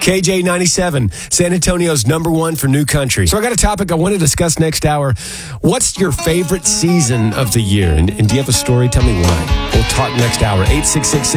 KJ97, San Antonio's #1 for new country. So I got a topic I want to discuss next hour. What's your favorite season of the year? And do you have a story? Tell me why. We'll talk next hour. 866